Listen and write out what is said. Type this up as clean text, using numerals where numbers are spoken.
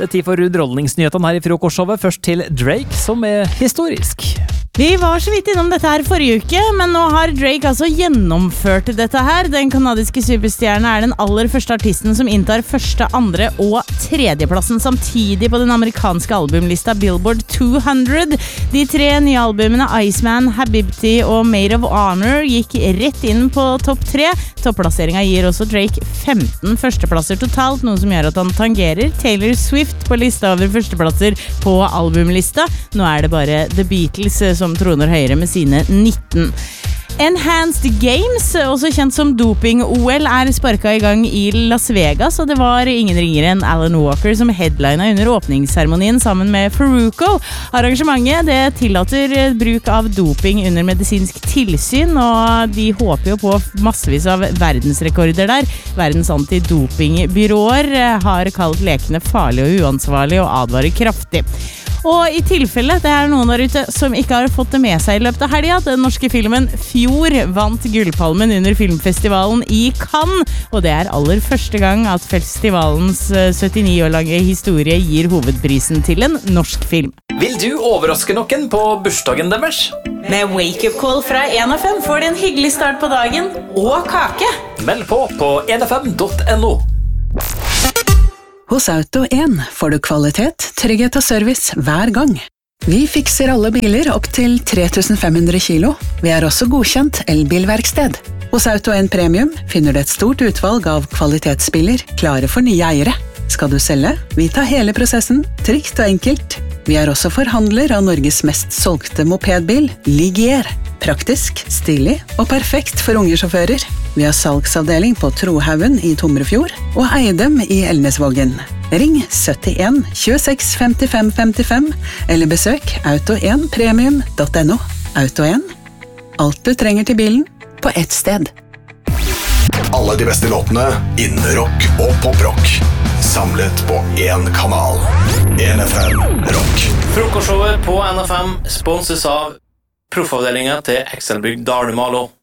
Det tid for underholdningsnyhetene her i frokostshowet. Først til Drake, som historisk. Vi var så vidt innom dette her forrige uke, men nå har Drake altså gjennomført dette her. Den kanadiske superstjernen den aller første artisten som inntar første, andre og tredjeplassen samtidig på den amerikanske albumlista Billboard 200. De 3 nye albumene Iceman, Habibti og Maid of Honor gikk rett inn på topp 3. Topplasseringen gir også Drake 15 førsteplasser totalt, noe som gjør at han tangerer Taylor Swift på lista over førsteplasser på albumlista. Nå det bare The Beatles som troner høyere med sine 19. Enhanced Games, også kjent som doping-OL, sparket i gang i Las Vegas, og det var ingen ringere enn Alan Walker som headlinet under åpningsseremonien sammen med Faruko. Arrangementet det tillater bruk av doping under medisinsk tilsyn, og de håper jo på massevis av verdensrekorder der. Verdens antidopingbyråer har kalt lekene farlig og uansvarlig og advarer kraftig. Og i tilfelle det noen der ute som ikke har fått det med seg i løpet av helgen, den norske filmen Fjord vant Gullpalmen under filmfestivalen i Cannes, og det aller første gang at festivalens 79 år lange historie gir hovedprisen til en norsk film. Vil du overraske noen på bursdagen deres? Med wake-up call fra 1FM får du en hyggelig start på dagen og kake. Meld på 1fm.no. Hos Auto 1 får du kvalitet, trygghet og service hver gang. Vi fikser alle biler opp til 3500 kilo. Vi også godkjent elbilverksted. Hos Auto 1 Premium finner du et stort utvalg av kvalitetsbiler klare for nye eiere. Skal du selge? Vi tar hele prosessen, trygt og enkelt. Vi også forhandler av Norges mest solgte mopedbil, Ligier. Praktisk, stilig og perfekt for unge sjåfører. Vi har salgsavdeling på Trohaugen i Tomrefjord og Eidem i Elnesvågen. Ring 71 26 55 55 eller besøk auto1premium.no. Auto 1. Alt du trenger til bilen på ett sted. Alle de beste låtene innen rock og poprock. Samlet på én kanal. 1FM Rock. Frokostshowet på NFM sponses av Proffavdelingen til Excelbygg Dalmalo.